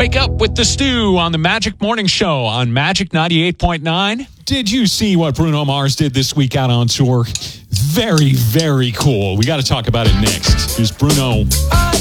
Wake up with the Stew on the Magic Morning Show on Magic 98.9. Did you see what Bruno Mars did this week out on tour? Very, very cool. We got to talk about it next. Here's Bruno.